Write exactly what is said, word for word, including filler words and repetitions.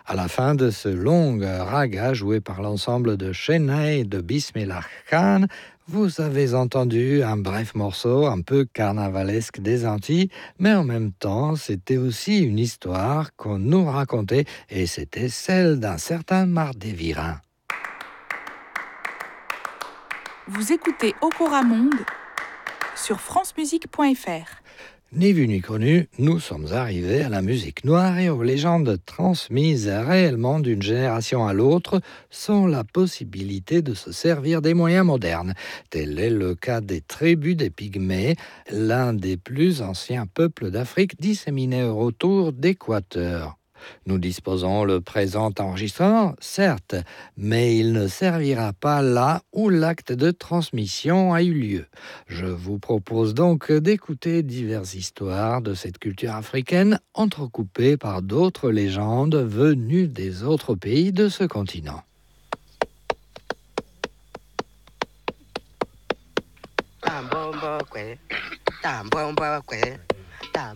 À la fin de ce long raga joué par l'ensemble de Chennai de Bismillah Khan, vous avez entendu un bref morceau un peu carnavalesque des Antilles, mais en même temps, c'était aussi une histoire qu'on nous racontait et c'était celle d'un certain Mardévirin. Vous écoutez Okora Monde sur france musique point f r. Ni vu ni connu, nous sommes arrivés à la musique noire et aux légendes transmises réellement d'une génération à l'autre sans la possibilité de se servir des moyens modernes. Tel est le cas des tribus des Pygmées, l'un des plus anciens peuples d'Afrique disséminés autour d'Équateur. Nous disposons le présent enregistrement, certes, mais il ne servira pas là où l'acte de transmission a eu lieu. Je vous propose donc d'écouter diverses histoires de cette culture africaine entrecoupées par d'autres légendes venues des autres pays de ce continent. Tambombo kwe, tambombo kwe.